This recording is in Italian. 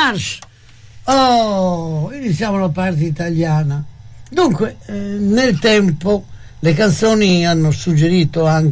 Marche. Oh, iniziamo la parte italiana. Dunque, nel tempo le canzoni hanno suggerito anche